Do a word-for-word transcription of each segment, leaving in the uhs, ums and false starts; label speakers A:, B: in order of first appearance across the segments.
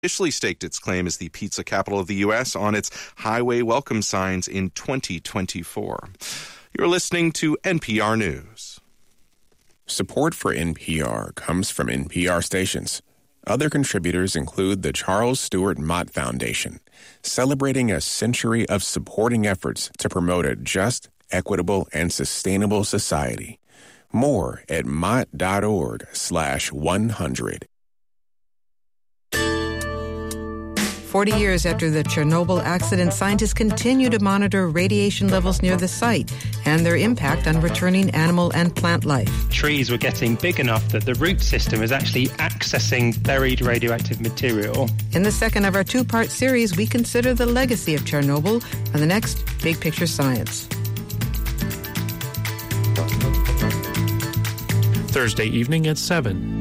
A: officially staked its claim as the pizza capital of the U S on its highway welcome signs in twenty twenty-four. You're listening to N P R News.
B: Support for N P R comes from N P R stations. Other contributors include the Charles Stewart Mott Foundation, celebrating a century of supporting efforts to promote a just, equitable, and sustainable society. More at mott.org slash 100.
C: Forty years after the Chernobyl accident, scientists continue to monitor radiation levels near the site and their impact on returning animal and plant life. Trees
D: were getting big enough that the root system is actually accessing buried radioactive material.
C: In the second of our two-part series, we consider the legacy of Chernobyl on the next Big Picture Science.
E: Thursday evening at seven.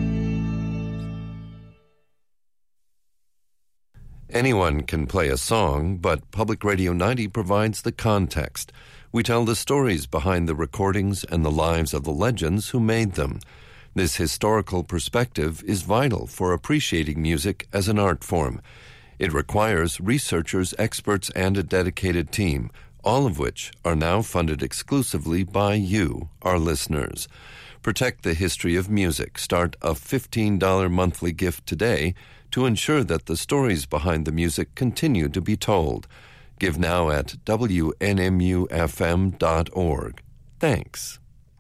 F: Anyone can play a song, but Public Radio ninety provides the context. We tell the stories behind the recordings and the lives of the legends who made them. This historical perspective is vital for appreciating music as an art form. It requires researchers, experts, and a dedicated team, all of which are now funded exclusively by you, our listeners. Protect the history of music. Start a fifteen dollars monthly gift today to ensure that the stories behind the music continue to be told. Give now at W N M U F M dot org. Thanks.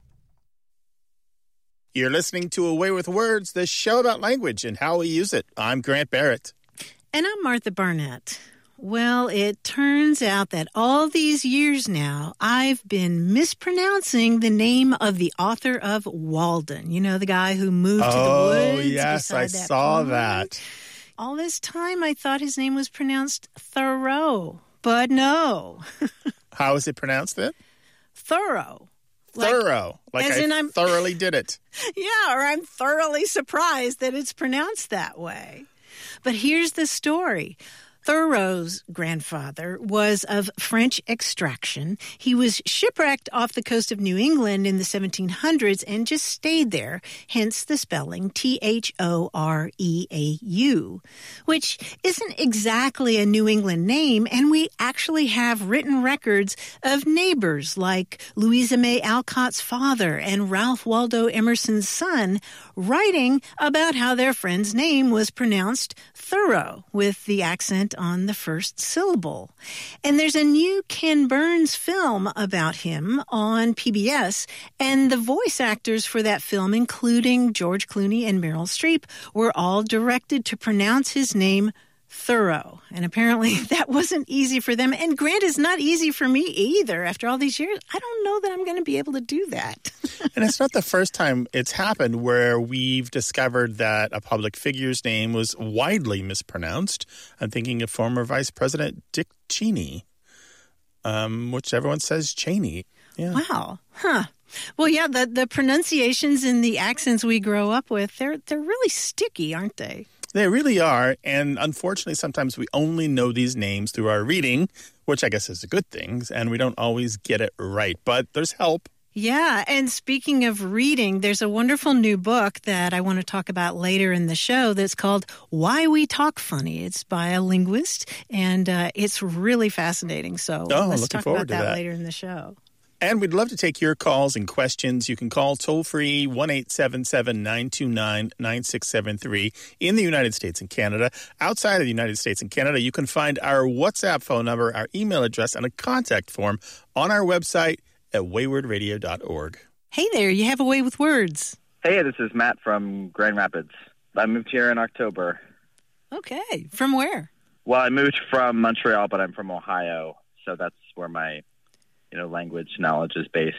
G: You're listening to Away with Words, the show about language and how we use it. I'm Grant Barrett.
H: And I'm Martha Barnett. Well, it turns out that all these years now, I've been mispronouncing the name of the author of Walden. You know, the guy who moved
G: oh,
H: to the woods.
G: Oh, yes, I
H: that
G: saw
H: pond.
G: that.
H: All this time, I thought his name was pronounced Thoreau, but no.
G: How is it pronounced then?
H: Thorough.
G: Thorough. Like, like I I'm, thoroughly did it.
H: Yeah, or I'm thoroughly surprised that it's pronounced that way. But here's the story. Thoreau's grandfather was of French extraction. He was shipwrecked off the coast of New England in the seventeen hundreds and just stayed there, hence the spelling T H O R E A U, which isn't exactly a New England name, and we actually have written records of neighbors like Louisa May Alcott's father and Ralph Waldo Emerson's son writing about how their friend's name was pronounced Thoreau with the accent on the first syllable. And there's a new Ken Burns film about him on P B S, and the voice actors for that film, including George Clooney and Meryl Streep, were all directed to pronounce his name Thoreau. And apparently that wasn't easy for them. And Grant, is not easy for me either. After all these years, I don't know that I'm going to be able to do that.
G: And it's not the first time it's happened where we've discovered that a public figure's name was widely mispronounced. I'm thinking of former Vice President Dick Cheney, um, which everyone says Cheney. Yeah.
H: Wow. Huh. Well, yeah, the, the pronunciations and the accents we grow up with, they're they're really sticky, aren't they?
G: They really are, and unfortunately, sometimes we only know these names through our reading, which I guess is a good thing, and we don't always get it right, but there's help.
H: Yeah, and speaking of reading, there's a wonderful new book that I want to talk about later in the show that's called Why We Talk Funny. It's by a linguist, and uh, it's really fascinating, so
G: oh,
H: let's
G: looking
H: talk
G: forward
H: about
G: to
H: that,
G: that
H: later in the show.
G: And we'd love to take your calls and questions. You can call toll-free one eight seven seven, nine two nine, nine six seven three in the United States and Canada. Outside of the United States and Canada, you can find our WhatsApp phone number, our email address, and a contact form on our website at wayward radio dot org.
H: Hey there, you have a way with words.
I: Hey, this is Matt from Grand Rapids. I moved here in October.
H: Okay, from where?
I: Well, I moved from Montreal, but I'm from Ohio, so that's where my you know, language knowledge is based.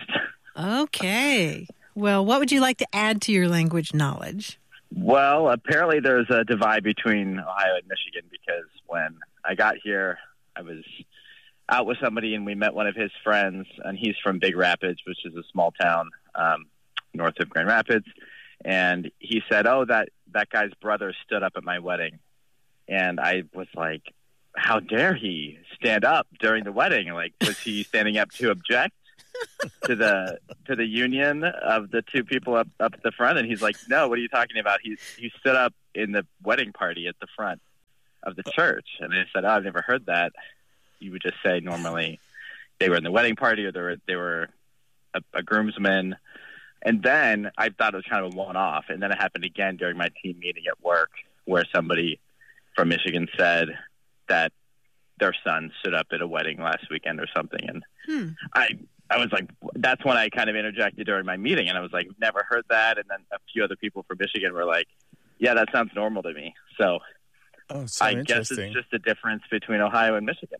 H: Okay. Well, what would you like to add to your language knowledge?
I: Well, apparently there's a divide between Ohio and Michigan because when I got here, I was out with somebody and we met one of his friends, and he's from Big Rapids, which is a small town um, north of Grand Rapids. And he said, oh, that, that guy's brother stood up at my wedding. And I was like, how dare he stand up during the wedding? Like, was he standing up to object to the to the union of the two people up, up at the front? And he's like, no, what are you talking about? He, he stood up in the wedding party at the front. of the church. And I said, oh, I've never heard that. You would just say normally they were in the wedding party or they were, they were a, a groomsman. And then I thought it was kind of a one-off. And then it happened again during my team meeting at work where somebody from Michigan said that their son stood up at a wedding last weekend or something. And hmm. I I was like, that's when I kind of interjected during my meeting. And I was like, never heard that. And then a few other people from Michigan were like, yeah, that sounds normal to me. So,
G: oh, so
I: I guess it's just a difference between Ohio and Michigan.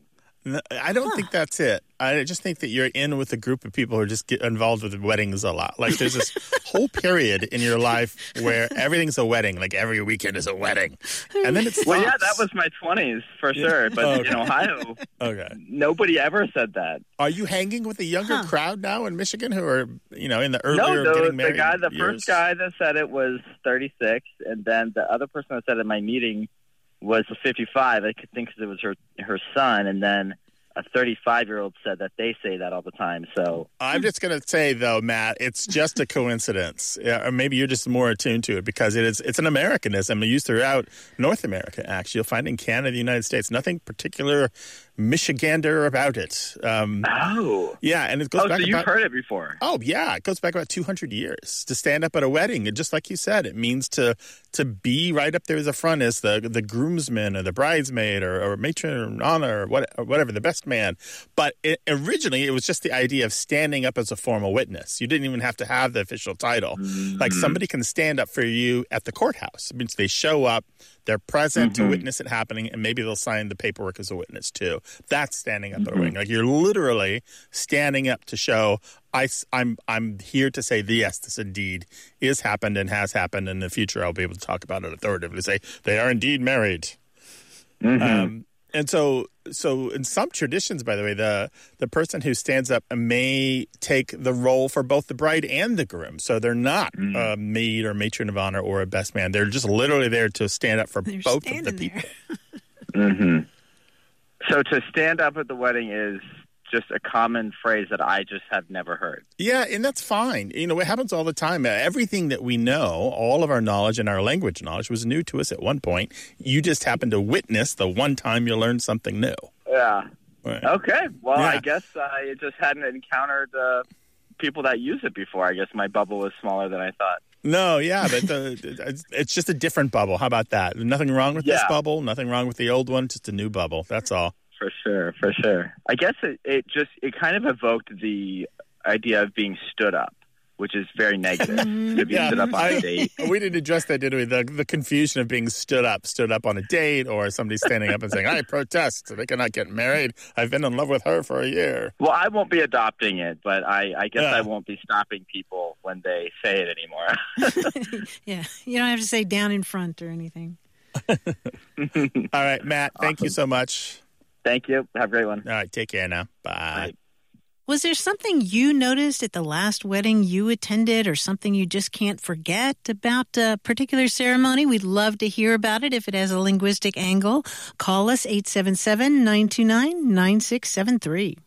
G: I don't huh. think that's it. I just think that you're in with a group of people who are just get involved with weddings a lot. Like there's this whole period in your life where everything's a wedding. Like every weekend is a wedding. And then it stops.
I: Well, yeah, that was my twenties for sure. But okay. in Ohio,
G: okay.
I: nobody ever said that.
G: Are you hanging with a younger huh. crowd now in Michigan who are, you know, in the earlier
I: no, the,
G: getting married
I: the guy, the
G: years?
I: first guy that said it was thirty-six. And then the other person that said at my meeting was fifty-five. I could think because it was her her son. And then a thirty-five-year-old said that they say that all the time. So
G: I'm just going to say, though, Matt, it's just a coincidence. Yeah, or maybe you're just more attuned to it because it is, it's an Americanism used throughout North America, actually. You'll find in Canada, the United States, nothing particular Michigander about it. Um,
I: oh.
G: Yeah, and it goes
I: oh,
G: back
I: so you've
G: about,
I: heard it before.
G: Oh, yeah. It goes back about two hundred years to stand up at a wedding. And just like you said, it means to to be right up there as the front as the the groomsman or the bridesmaid or, or matron honor or, what, or whatever, the best man. But it, originally, it was just the idea of standing up as a formal witness. You didn't even have to have the official title. Mm-hmm. Like somebody can stand up for you at the courthouse. It means they show up. They're present mm-hmm. to witness it happening, and maybe they'll sign the paperwork as a witness, too. That's standing up mm-hmm. at a wedding. Like, you're literally standing up to show, I, I'm, I'm here to say, yes, this indeed is happened and has happened. In the future, I'll be able to talk about it authoritatively, say, they are indeed married. Mm-hmm. Um, and so... So in some traditions, by the way, the the person who stands up may take the role for both the bride and the groom. So they're not mm. a maid or matron of honor or a best man. They're just literally there to stand up for they're both of the people.
I: mm-hmm. So to stand up at the wedding is just a common phrase that I just have never heard.
G: Yeah, and that's fine. You know, it happens all the time. Everything that we know, all of our knowledge and our language knowledge was new to us at one point. You just happened to witness the one time you learned something new.
I: Yeah.
G: Right.
I: Okay. Well,
G: yeah.
I: I guess I just hadn't encountered uh, people that use it before. I guess my bubble was smaller than I thought.
G: No, yeah, but the, it's just a different bubble. How about that? Nothing wrong with
I: yeah.
G: this bubble. Nothing wrong with the old one. Just a new bubble. That's all.
I: For sure, for sure. I guess it, it just, it kind of evoked the idea of being stood up, which is very negative, to be
G: yeah,
I: stood up on
G: I,
I: a date.
G: We didn't address that, did we? The, the confusion of being stood up, stood up on a date, or somebody standing up and saying, I protest, they cannot get married. I've been in love with her for a year.
I: Well, I won't be adopting it, but I, I guess
G: yeah.
I: I won't be stopping people when they say it anymore.
H: Yeah, you don't have to say down in front or anything.
G: All right, Matt, thank awesome. you so much.
I: Thank you. Have a great one.
G: All right. Take care now. Bye.
I: Bye.
H: Was there something you noticed at the last wedding you attended or something you just can't forget about a particular ceremony? We'd love to hear about it if it has a linguistic angle. Call us eight seven seven, nine two nine, nine six seven three.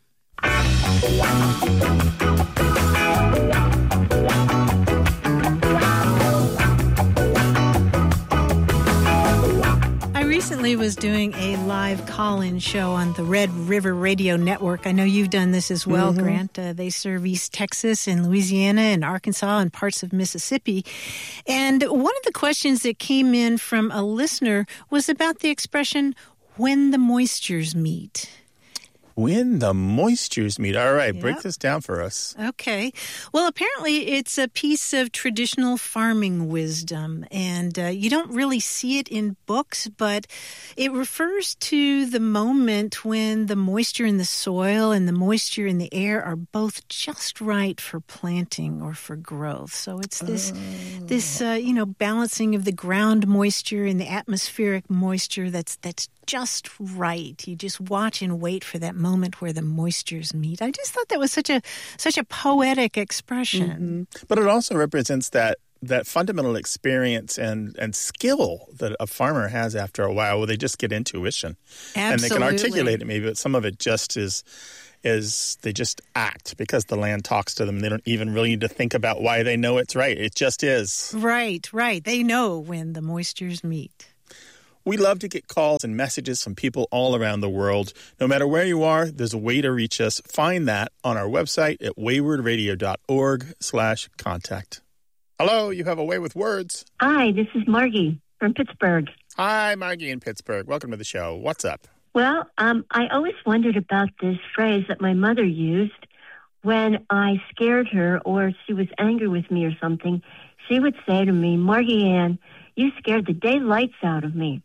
H: Recently was doing a live call-in show on the Red River Radio Network. I know you've done this as well, mm-hmm. Grant. Uh, they serve East Texas and Louisiana and Arkansas and parts of Mississippi. And one of the questions that came in from a listener was about the expression, when the moistures meet.
G: When the moistures meet. All right,
H: yep.
G: break this down for us.
H: Okay. Well, apparently it's a piece of traditional farming wisdom, and uh, you don't really see it in books, but it refers to the moment when the moisture in the soil and the moisture in the air are both just right for planting or for growth. So it's this, oh. this uh, you know, balancing of the ground moisture and the atmospheric moisture that's that's just right. You just watch and wait for that moment where the moistures meet. I just thought that was such a such a poetic expression.
G: Mm-hmm. But it also represents that that fundamental experience and, and skill that a farmer has after a while, where they just get intuition.
H: Absolutely.
G: And they can articulate it maybe, but some of it just is is they just act because the land talks to them. They don't even really need to think about why they know it's right. It just is.
H: Right, right. They know when the moistures meet.
G: We love to get calls and messages from people all around the world. No matter where you are, there's a way to reach us. Find that on our website at waywardradio.org slash contact. Hello, you have a way with words.
J: Hi, this is Margie from Pittsburgh.
G: Hi, Margie in Pittsburgh. Welcome to the show. What's up?
J: Well, um, I always wondered about this phrase that my mother used when I scared her or she was angry with me or something. She would say to me, Margie Ann, you scared the daylights out of me.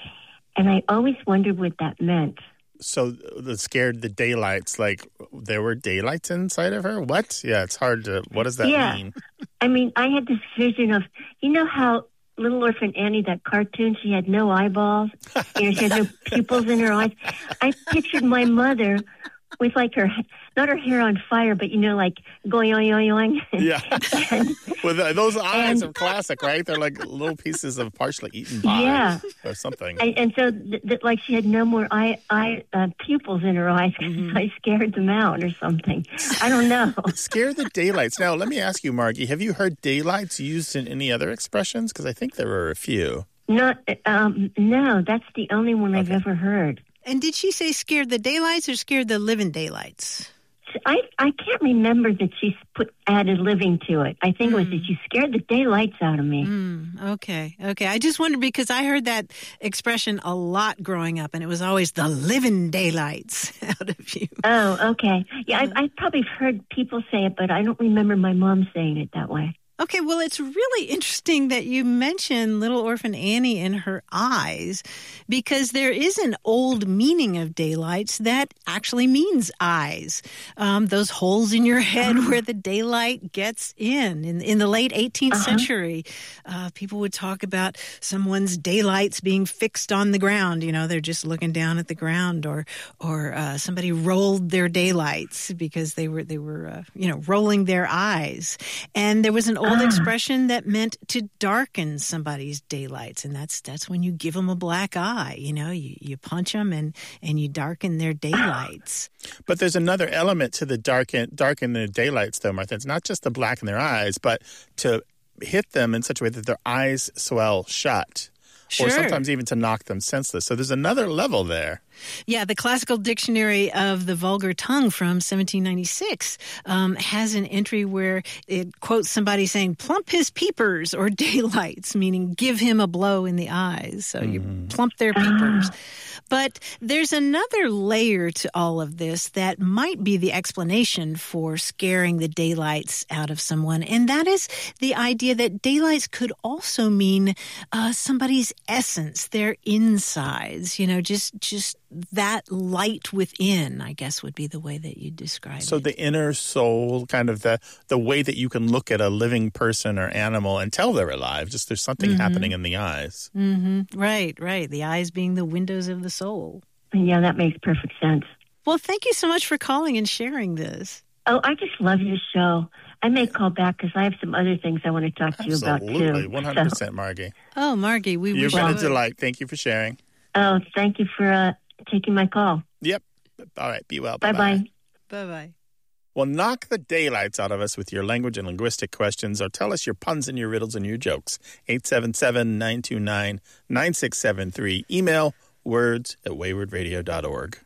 J: And I always wondered what that meant.
G: So the scared the daylights, like there were daylights inside of her? What? Yeah, it's hard to, what does that
J: yeah.
G: mean?
J: I mean, I had this vision of, you know how Little Orphan Annie, that cartoon, she had no eyeballs, you know, she had no pupils in her eyes. I pictured my mother with like her, not her hair on fire, but you know, like going yoing yoing yoing.
G: Yeah.
J: and,
G: With uh, those eyes
J: and,
G: are classic, right? They're like little pieces of partially eaten bodies
J: yeah.
G: or something.
J: I, and so, th- th- like, she had no more eye, eye uh, pupils in her eyes because mm-hmm. I scared them out or something. I don't know.
G: Scare the daylights. Now, let me ask you, Margie, have you heard daylights used in any other expressions? Because I think there are a few.
J: Not, um, no, that's the only one okay. I've ever heard.
H: And did she say scared the daylights or scared the living daylights?
J: I I can't remember that she put added living to it. I think mm. it was that she scared the daylights out of me.
H: Mm, okay, okay. I just wondered because I heard that expression a lot growing up, and it was always the living daylights out of you.
J: Oh, okay. Yeah, I, I probably heard people say it, but I don't remember my mom saying it that way.
H: Okay, well, it's really interesting that you mention Little Orphan Annie and her eyes, because there is an old meaning of daylights that actually means eyes. Um, those holes in your head where the daylight gets in. In, in the late eighteenth uh-huh. century, uh, people would talk about someone's daylights being fixed on the ground. You know, they're just looking down at the ground, or or uh, somebody rolled their daylights because they were they were uh, you know rolling their eyes. And there was an old expression that meant to darken somebody's daylights, and that's that's when you give them a black eye. You know, you, you punch them and, and you darken their daylights.
G: But there's another element to the darken darken their daylights, though, Martha. It's not just to blacken their eyes, but to hit them in such a way that their eyes swell shut.
H: Sure.
G: Or sometimes even to knock them senseless. So there's another level there.
H: Yeah, the Classical Dictionary of the Vulgar Tongue from seventeen ninety-six um, has an entry where it quotes somebody saying, plump his peepers, or daylights, meaning give him a blow in the eyes. So mm. you plump their peepers. But there's another layer to all of this that might be the explanation for scaring the daylights out of someone, and that is the idea that daylights could also mean uh, somebody's essence, their insides, you know, just just that light within, I guess, would be the way that you describe
G: so
H: it. So
G: the inner soul, kind of the, the way that you can look at a living person or animal and tell they're alive, just there's something mm-hmm. happening in the eyes.
H: Mm-hmm. Right, right. The eyes being the windows of the soul.
J: Yeah, that makes perfect sense.
H: Well, thank you so much for calling and sharing this.
J: Oh, I just love your show. I may call back because I have some other things I want to talk to
G: Absolutely.
J: you about, too.
G: Absolutely, one hundred percent, so. Margie.
H: Oh, Margie, we
G: You've
H: wish
G: been
H: you
G: a delight. Thank you for sharing.
J: Oh, thank you for uh, taking my call.
G: Yep. All right, be well.
J: Bye-bye.
H: Bye-bye.
G: Well, knock the daylights out of us with your language and linguistic questions, or tell us your puns and your riddles and your jokes. eight seven seven, nine two nine, nine six seven three. Email words at wayward radio dot org.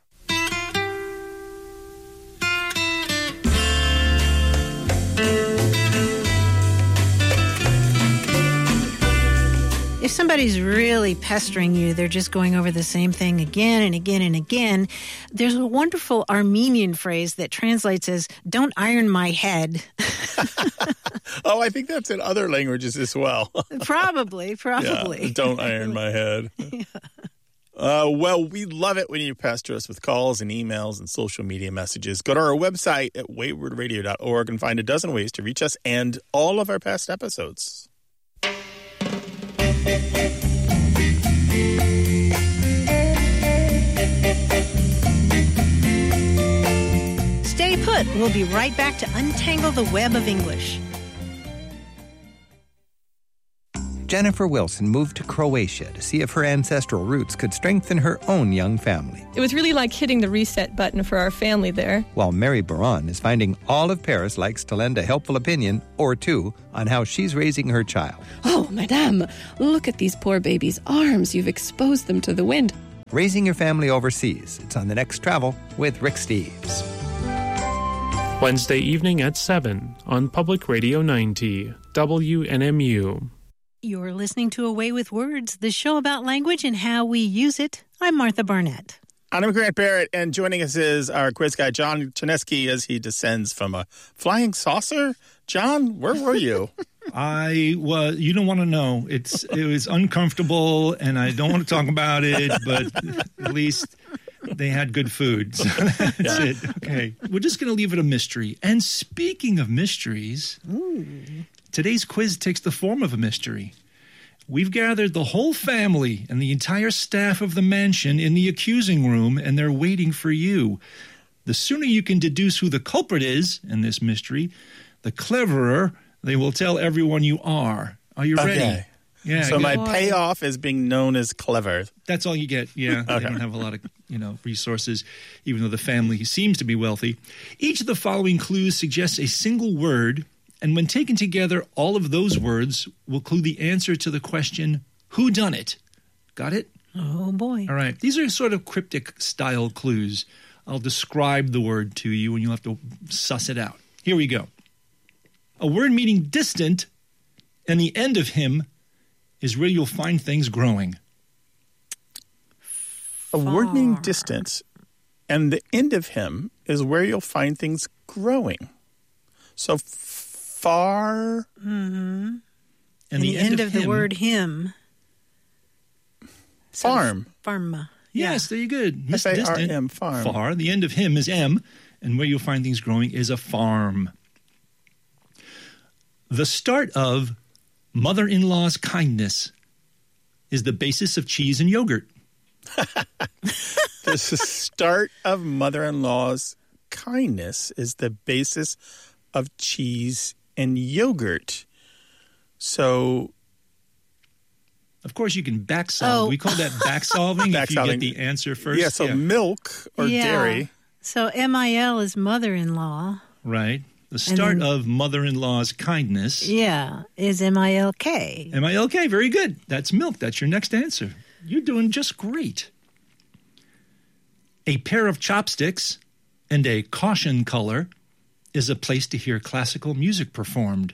H: If somebody's really pestering you, they're just going over the same thing again and again and again. There's a wonderful Armenian phrase that translates as, don't iron my head.
G: Oh, I think that's in other languages as well.
H: Probably, probably.
G: Yeah, don't iron my head. Yeah. Uh, well, we love it when you pester us with calls and emails and social media messages. Go to our website at wayward radio dot org and find a dozen ways to reach us and all of our past episodes.
H: Stay put. We'll be right back to untangle the web of English.
K: Jennifer Wilson moved to Croatia to see if her ancestral roots could strengthen her own young family.
L: It was really like hitting the reset button for our family there.
K: While Mary Baron is finding all of Paris likes to lend a helpful opinion or two on how she's raising her child.
L: Oh, madame, look at these poor babies' arms. You've exposed them to the wind.
K: Raising Your Family Overseas. It's on The Next Travel with Rick Steves.
E: Wednesday evening at seven on Public Radio ninety, W N M U.
H: You're listening to Away with Words, the show about language and how we use it. I'm Martha Barnett.
G: I'm Grant Barrett, and joining us is our quiz guy, John Chaneski, as he descends from a flying saucer. John, where were you?
M: I was, you don't want to know. It's It was uncomfortable, and I don't want to talk about it, but at least they had good food. So that's yeah. it. Okay. We're just going to leave it a mystery. And speaking of mysteries, Ooh. Today's quiz takes the form of a mystery. We've gathered the whole family and the entire staff of the mansion in the accusing room, and they're waiting for you. The sooner you can deduce who the culprit is in this mystery, the cleverer they will tell everyone you are. Are you ready?
G: Okay.
M: Yeah.
G: So my payoff is being known as clever.
M: That's all you get. Yeah. Okay. They don't have a lot of, you know, resources, even though the family seems to be wealthy. Each of the following clues suggests a single word, and when taken together, all of those words will clue the answer to the question, who done it? Got it?
H: Oh, boy.
M: All right. These are sort of cryptic style clues. I'll describe the word to you, and you'll have to suss it out. Here we go. A word meaning distant, and the end of him is where you'll find things growing.
G: A word meaning distant, and the end of him is where you'll find things growing. So far.
H: Mm-hmm.
M: And the,
H: the
M: end,
H: end
M: of,
H: of
M: him,
H: the word him.
G: Farm.
H: So farm.
M: Yes, there you go.
G: F A R M, farm.
M: Far. The end of him is M, and where you'll find things growing is a farm. The start of mother-in-law's kindness is the basis of cheese and yogurt.
G: The start of mother-in-law's kindness is the basis of cheese and yogurt. So,
M: of course, you can back solve.
H: Oh.
M: We call that back solving
G: back
M: if you
G: solving.
M: get the answer first.
G: Yeah, so yeah. milk or
H: yeah.
G: dairy.
H: So M I L is mother-in-law.
M: Right. The start then, of mother-in-law's kindness.
H: Yeah, is M I L K.
M: M I L K, very good. That's milk. That's your next answer. You're doing just great. A pair of chopsticks and a caution color is a place to hear classical music performed.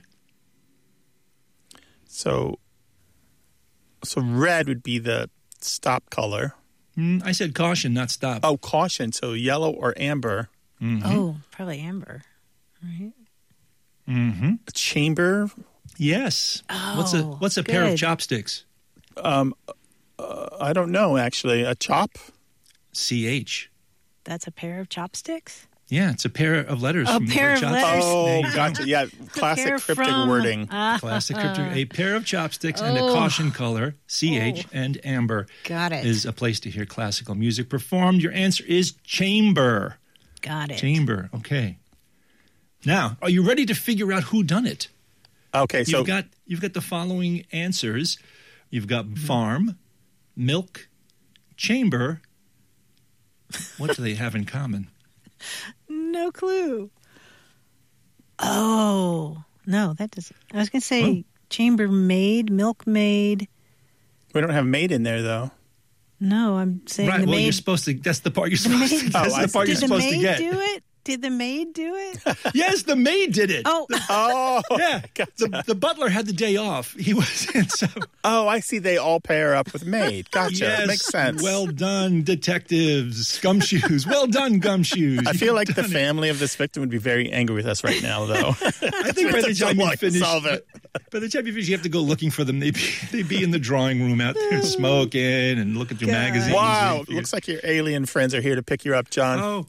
G: So, so red would be the stop color.
M: Mm, I said caution, not stop.
G: Oh, caution. So yellow or amber.
M: Mm-hmm.
H: Oh, probably amber. Right.
M: Mm-hmm.
G: A chamber.
M: Yes.
H: Oh,
M: what's a what's a
H: good.
M: pair of chopsticks?
G: Um, uh, I don't know actually. A chop.
M: C H.
H: That's a pair of chopsticks.
M: Yeah, it's a pair of letters.
H: A
M: from
H: pair
M: the
H: of
M: word
H: letters.
G: Oh, gotcha. Yeah, classic cryptic
H: from,
G: wording.
H: Uh,
M: Classic cryptic. A pair of chopsticks
H: oh.
M: and a caution color, C H,
H: oh.
M: and amber.
H: Got it.
M: Is a place to hear classical music performed. Your answer is chamber.
H: Got it.
M: Chamber. Okay. Now, are you ready to figure out who done it?
G: Okay, so
M: you've got you've got the following answers. You've got farm, milk, chamber. What do they have in common?
H: No clue. Oh, no, that doesn't. I was going to say oh. chambermaid, milkmaid.
G: We don't have maid in there, though.
H: No, I'm saying
M: right,
H: the
M: well,
H: maid.
M: you're supposed to, that's the part you're supposed to, that's
G: oh,
M: the part you're supposed to get.
H: Did the maid do it? Did the maid do it?
M: Yes, the maid did it.
H: Oh.
G: Oh.
M: Yeah.
G: Gotcha.
M: The, the butler had the day off. He was in so.
G: Oh, I see. They all pair up with maid. Gotcha.
M: Yes.
G: Makes sense.
M: Well done, detectives. Gumshoes. Well done, Gumshoes.
G: I feel
M: You've
G: like the
M: it.
G: family of this victim would be very angry with us right now, though.
M: I think by the time you finish,
G: solve it.
M: by the time you finish, you have to go looking for them. They'd be, they'd be in the drawing room out there smoking and look at your
H: God.
M: magazines.
G: Wow. Looks like your alien friends are here to pick you up, John.
M: Oh.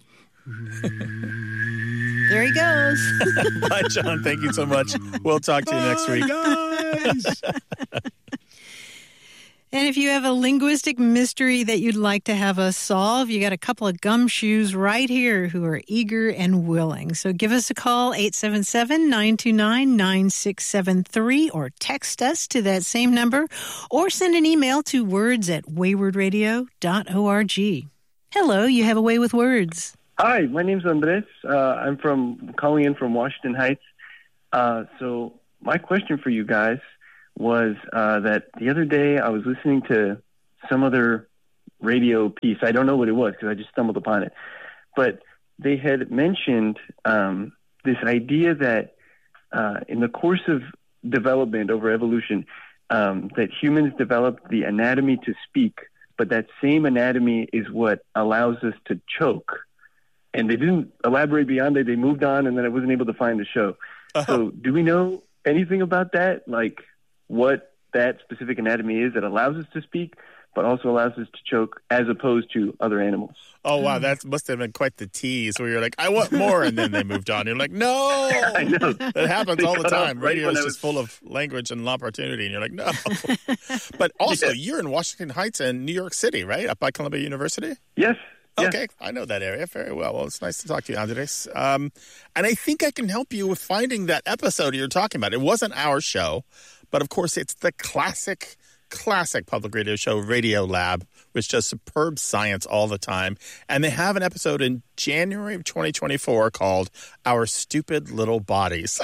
H: There he goes.
G: Bye, John. Thank you so much. We'll talk to you next week.
M: Guys.
H: And if you have a linguistic mystery that you'd like to have us solve, you got a couple of gumshoes right here who are eager and willing. So give us a call, eight seven seven, nine two nine, nine six seven three, or text us to that same number, or send an email to words at wayward radio dot org. Hello, you have a way with words.
N: Hi, my name's Andres. Uh, I'm from calling in from Washington Heights. Uh, so my question for you guys was uh, that the other day I was listening to some other radio piece. I don't know what it was because I just stumbled upon it. But they had mentioned um, this idea that uh, in the course of development over evolution, um, that humans developed the anatomy to speak, but that same anatomy is what allows us to choke. And they didn't elaborate beyond it. They moved on, and then I wasn't able to find the show. Uh-huh. So do we know anything about that? Like what that specific anatomy is that allows us to speak, but also allows us to choke as opposed to other animals?
G: Oh, wow. That must have been quite the tease where you're like, I want more. And then they moved on. You're like, no.
N: I know.
G: That happens
N: They
G: all the
N: cut off
G: time.
N: right
G: Radio is
N: when I
G: just
N: was-
G: full of language and opportunity. And you're like, no. But also, you're in Washington Heights and New York City, right? Up by Columbia University?
N: Yes.
G: Okay, I know that area very well. Well, it's nice to talk to you, Andres. Um, and I think I can help you with finding that episode you're talking about. It wasn't our show, but of course it's the classic, classic public radio show, Radio Lab, which does superb science all the time. And they have an episode in January of twenty twenty-four called Our Stupid Little Bodies.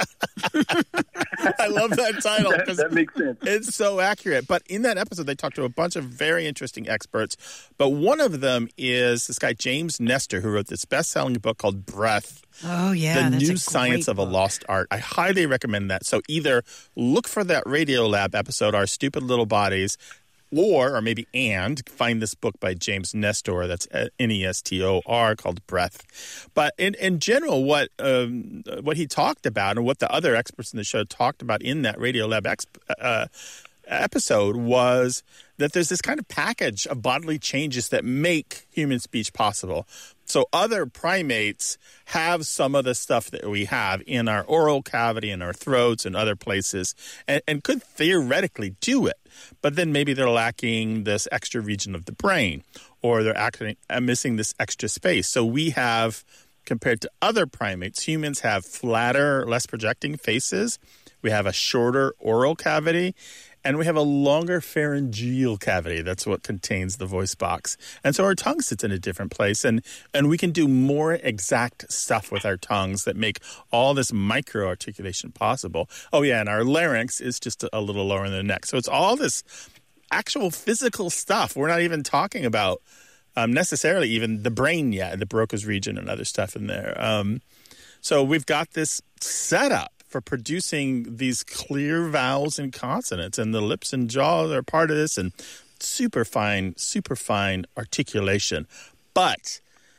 G: I love that title.
N: That, that makes sense.
G: It's so accurate. But in that episode, they talked to a bunch of very interesting experts. But one of them is this guy, James Nestor, who wrote this best-selling book called Breath.
H: Oh, yeah.
G: The
H: that's
G: New
H: a
G: Science
H: great
G: of a
H: book.
G: Lost Art. I highly recommend that. So either look for that Radio Lab episode, Our Stupid Little Bodies, or, or maybe and, find this book by James Nestor, that's N E S T O R, called Breath. But in, in general, what um, what he talked about and what the other experts in the show talked about in that Radio Lab exp- uh, episode was that there's this kind of package of bodily changes that make human speech possible. So other primates have some of the stuff that we have in our oral cavity, in our throats, and other places, and, and could theoretically do it. But then maybe they're lacking this extra region of the brain, or they're actually missing this extra space. So we have, compared to other primates, humans have flatter, less projecting faces. We have a shorter oral cavity, and we have a longer pharyngeal cavity. That's what contains the voice box. And so our tongue sits in a different place, and, and we can do more exact stuff with our tongues that make all this micro-articulation possible. Oh, yeah, and our larynx is just a little lower in the neck. So it's all this actual physical stuff. We're not even talking about um, necessarily even the brain yet, the Broca's region and other stuff in there. Um, so we've got this setup for producing these clear vowels and consonants, and the lips and jaws are part of this, and super fine, super fine articulation. But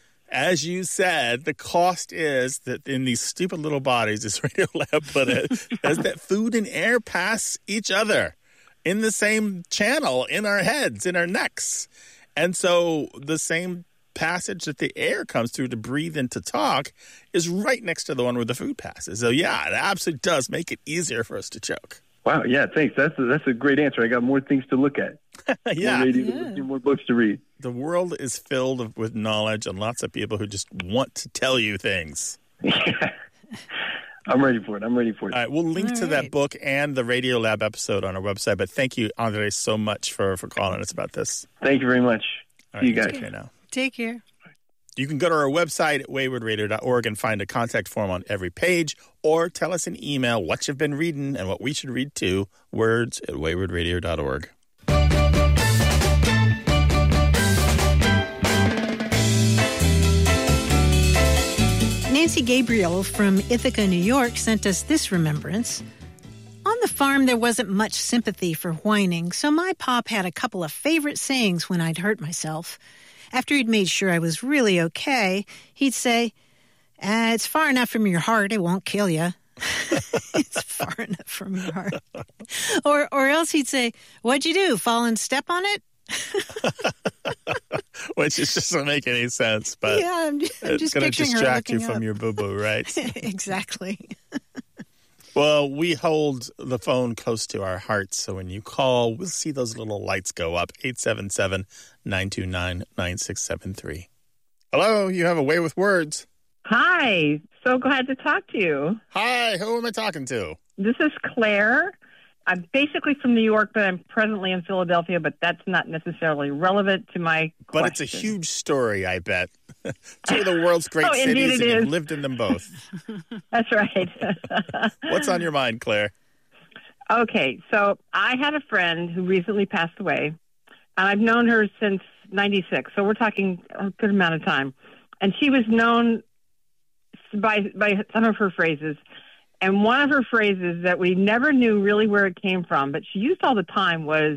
G: as you said, the cost is that in these stupid little bodies, as Radio Lab put it, is that food and air pass each other in the same channel in our heads, in our necks. And so the same passage that the air comes through to breathe and to talk is right next to the one where the food passes. So, yeah, it absolutely does make it easier for us to choke.
N: Wow, yeah, thanks. That's a, that's a great answer. I got more things to look at.
G: Yeah.
N: More radio to listen to, more books to read.
G: The world is filled with knowledge and lots of people who just want to tell you things.
N: Yeah. I'm ready for it. I'm ready for it.
G: All right, we'll link
H: All
G: to
H: right.
G: that book and the Radio Lab episode on our website. But thank you, Andres, so much for, for calling us about this.
N: Thank you very much.
G: All
N: See
G: right,
N: you guys.
G: take care now.
H: Take care.
G: You can go to our website at wayward radio dot org and find a contact form on every page, or tell us an email what you've been reading and what we should read too, words at wayward radio dot org.
H: Nancy Gabriel from Ithaca, New York, sent us this remembrance. On the farm, there wasn't much sympathy for whining, so my pop had a couple of favorite sayings when I'd hurt myself. After he'd made sure I was really okay, he'd say, uh, it's far enough from your heart, it won't kill you. It's far enough from your heart. Or, or else he'd say, what'd you do, fall and step on it?
G: Which just doesn't make any sense, but
H: yeah, I'm just, I'm
G: it's
H: just
G: going to
H: picturing her
G: distract you
H: looking
G: from
H: up.
G: your boo-boo, right?
H: Exactly.
G: Well, we hold the phone close to our hearts, so when you call, we'll see those little lights go up. eight seven seven, nine two nine, nine six seven three. Hello, you have a way with words.
O: Hi, so glad to talk to you.
G: Hi, who am I talking to?
O: This is Claire. I'm basically from New York, but I'm presently in Philadelphia, but that's not necessarily relevant to my
G: But
O: question.
G: it's a huge story, I bet. Two of the world's great
O: Oh, indeed
G: cities,
O: it
G: and
O: is.
G: you've lived in them both.
O: That's right.
G: What's on your mind, Claire?
O: Okay, so I had a friend who recently passed away, and I've known her since ninety-six, so we're talking a good amount of time. And she was known by by some of her phrases. And one of her phrases that we never knew really where it came from, but she used all the time was,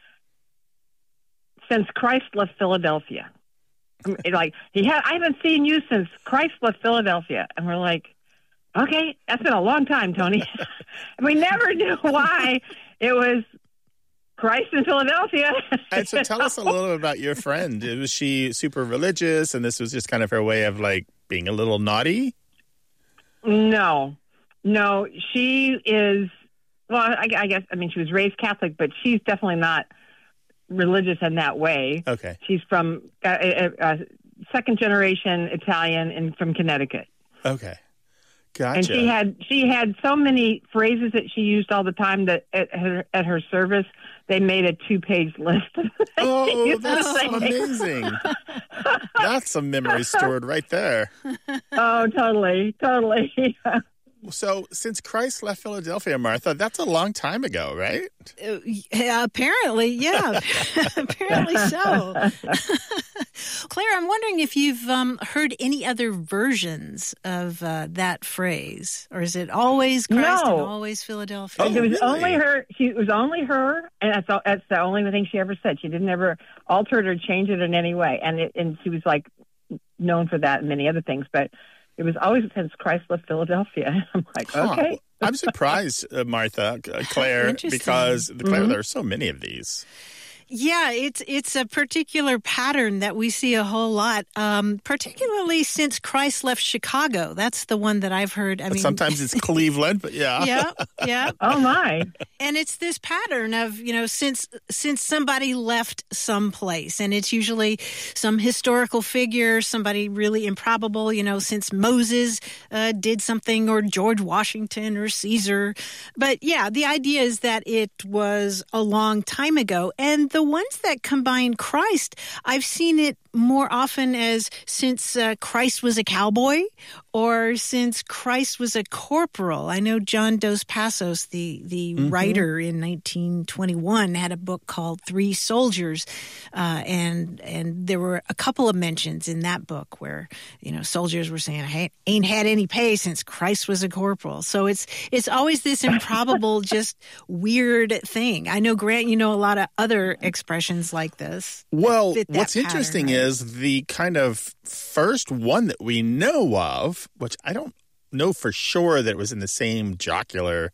O: since Christ left Philadelphia. Like, he had, I haven't seen you since Christ left Philadelphia. And we're like, okay, that's been a long time, Tony. And we never knew why it was Christ in Philadelphia.
G: And so tell us a little bit about your friend. Was she super religious, and this was just kind of her way of, like, being a little naughty?
O: No. No, she is, well, I, I guess, I mean, she was raised Catholic, but she's definitely not religious in that way.
G: Okay.
O: She's from uh, uh, uh, second generation Italian and from Connecticut.
G: Okay. Gotcha.
O: And she had she had so many phrases that she used all the time that at her, at her service, they made a two-page list.
G: Oh, that's amazing. That's a memory stored right there.
O: Oh, totally, totally.
G: So, since Christ left Philadelphia, Martha, that's a long time ago, right?
H: Uh, yeah, apparently, yeah. Apparently so. Claire, I'm wondering if you've um, heard any other versions of uh, that phrase, or is it always Christ
O: No.
H: and always Philadelphia?
O: it was only her. She it was only her, and that's, all, that's the only thing she ever said. She didn't ever alter it or change it in any way, and it, and she was like known for that and many other things, but. It was always since Christ left Philadelphia. I'm like,
G: Huh.
O: okay.
G: I'm surprised, uh, Martha, uh, Claire,
H: Interesting.
G: because Claire,
O: Mm-hmm.
G: there are so many of these.
H: Yeah, it's it's a particular pattern that we see a whole lot, um, particularly since Christ left Chicago. That's the one that I've heard. I
G: But
H: mean,
G: sometimes it's Cleveland, but yeah.
H: yeah, yeah.
O: Oh my!
H: And it's this pattern of, you know, since since somebody left someplace, and it's usually some historical figure, somebody really improbable, you know, since Moses uh, did something, or George Washington or Caesar. But yeah, the idea is that it was a long time ago. And the ones that combine Christ, I've seen it more often as since uh, Christ was a cowboy, or since Christ was a corporal. I know John Dos Passos, the, the
P: Mhm.
H: writer in nineteen twenty-one, had a book called Three Soldiers, uh, and and there were a couple of mentions in that book where, you know, soldiers were saying, I ain't had any pay since Christ was a corporal. So it's it's always this improbable, just weird thing. I know, Grant, you know a lot of other expressions like this. that
G: Well,
H: fit that
G: what's
H: pattern,
G: interesting
H: right?
G: is the kind of first one that we know of, which I don't know for sure that it was in the same jocular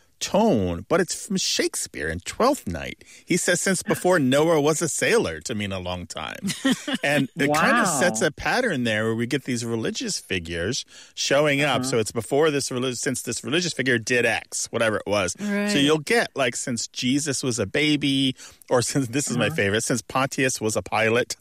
G: tone, but it's from Shakespeare in Twelfth Night. He says, since before Noah was a sailor, to mean a long time. And it kind of
O: Wow.
G: sets a pattern there where we get these religious figures showing up.
O: Uh-huh.
G: So it's before this, relig- since this religious figure did X, whatever it was.
H: Right.
G: So you'll get, like, since Jesus was a baby, or since, this is my
O: Uh-huh.
G: favorite, since Pontius was a pilot.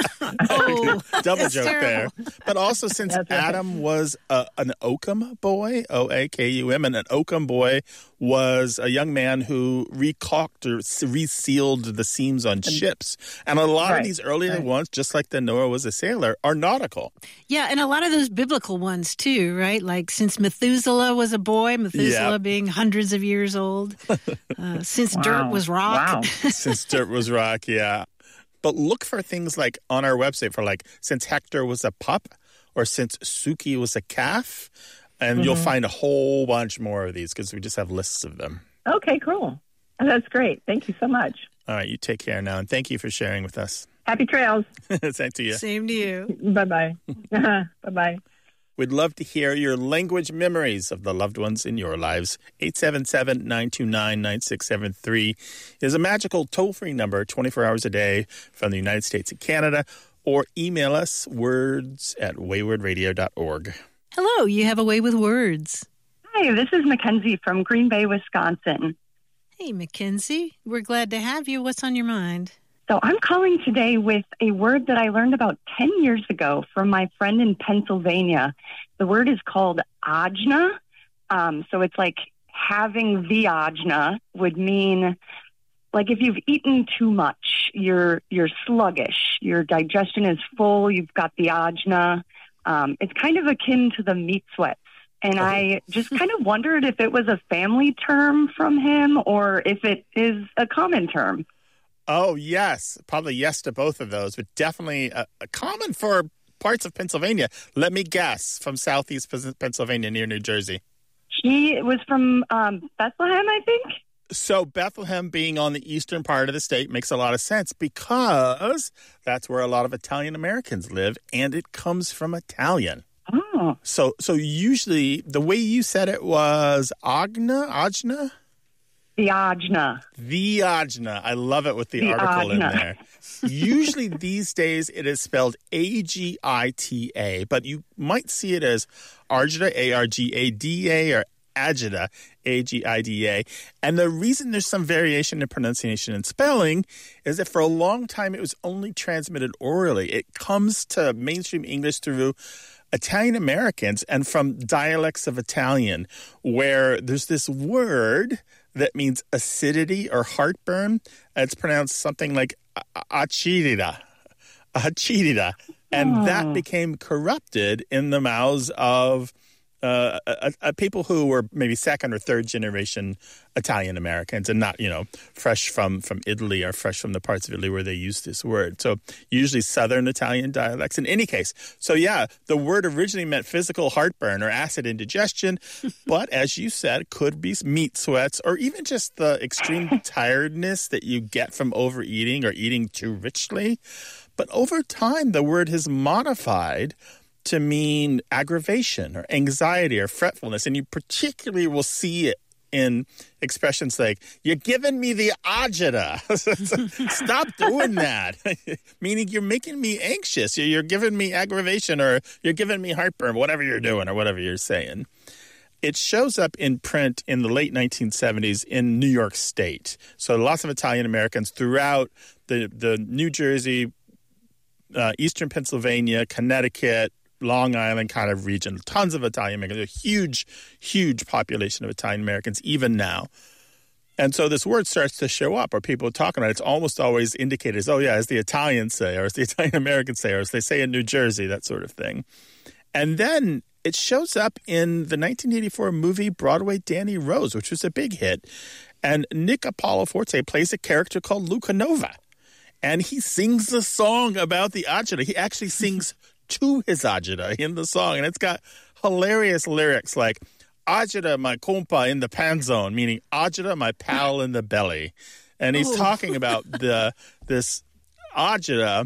H: Oh,
G: Double
H: that's
G: joke
H: terrible.
G: there. But also since
O: That's right.
G: Adam was a, an Oakham boy, O A K U M, and an Oakham boy was a young man who recaulked or s- resealed the seams on ships. And a lot
O: Right,
G: of these earlier
O: right.
G: ones, just like the Noah was a sailor, are nautical.
H: Yeah, and a lot of those biblical ones too, right? Like since Methuselah was a boy, Methuselah
G: Yeah.
H: being hundreds of years old, uh, since dirt
O: Wow.
H: was rock.
O: Wow.
G: Since dirt was rock, yeah. But look for things like on our website for like since Hector was a pup or since Suki was a calf. And you'll
O: Mhm.
G: find a whole bunch more of these because we just have lists of them.
O: Okay, cool. That's great. Thank you so much.
G: All right, you take care now. And thank you for sharing with us.
O: Happy trails.
G: Same to you.
H: Same to you.
O: Bye-bye. Bye-bye.
G: We'd love to hear your language memories of the loved ones in your lives. eight seven seven, nine two nine, nine six seven three is a magical toll-free number twenty-four hours a day from the United States and Canada. Or email us words at wayward radio dot org.
H: Hello, you have a way with words.
O: Hi,
P: Hi, this is Mackenzie from Green Bay, Wisconsin.
H: Hey, Mackenzie. We're glad to have you. What's on your mind?
P: So I'm calling today with a word that I learned about ten years ago from my friend in Pennsylvania. The word is called ajna. Um, so it's like having the ajna would mean like if you've eaten too much, you're you're sluggish, your digestion is full, you've got the ajna. Um, it's kind of akin to the meat sweats. And oh. I just kind of wondered if it was a family term from him or if it is a common term.
G: Oh, yes. Probably yes to both of those, but definitely a, a common for parts of Pennsylvania. Let me guess, from southeast Pennsylvania near New Jersey.
P: He was from um, Bethlehem, I think.
G: So Bethlehem being on the eastern part of the state makes a lot of sense because that's where a lot of Italian Americans live, and it comes from Italian.
P: Oh.
G: So so usually the way you said it was agna, ajna?
P: The ajna.
G: The ajna. I love it with the, the article ajna. in there. Usually these days it is spelled A G I T A, but you might see it as Argida, A R G A D A, or Agita, A G I D A. And the reason there's some variation in pronunciation and spelling is that for a long time it was only transmitted orally. It comes to mainstream English through Italian Americans and from dialects of Italian, where there's this word that means acidity or heartburn. It's pronounced something like acidita, acidita. And oh. that became corrupted in the mouths of Uh, uh, uh, people who were maybe second or third generation Italian Americans and not, you know, fresh from, from Italy or fresh from the parts of Italy where they use this word. So usually Southern Italian dialects. In any case, so yeah, the word originally meant physical heartburn or acid indigestion, but as you said, could be meat sweats or even just the extreme tiredness that you get from overeating or eating too richly. But over time, the word has modified to mean aggravation or anxiety or fretfulness. And you particularly will see it in expressions like, you're giving me the agita. Stop doing that. Meaning you're making me anxious. You're giving me aggravation or you're giving me heartburn, whatever you're doing or whatever you're saying. It shows up in print in the late nineteen seventies in New York State. So lots of Italian Americans throughout the, the New Jersey, uh, Eastern Pennsylvania, Connecticut, Long Island kind of region, tons of Italian Americans, a huge, huge population of Italian Americans even now. And so this word starts to show up or people talking about it. It's almost always indicated as, oh, yeah, as the Italians say or as the Italian Americans say or as they say in New Jersey, that sort of thing. And then it shows up in the nineteen eighty-four movie Broadway Danny Rose, which was a big hit. And Nick Apolloforte plays a character called Luca Nova. And he sings a song about the agita. He actually sings to his agita in the song, and it's got hilarious lyrics like agita my compa in the pan zone, meaning agita my pal in the belly. And he's oh. talking about the this agita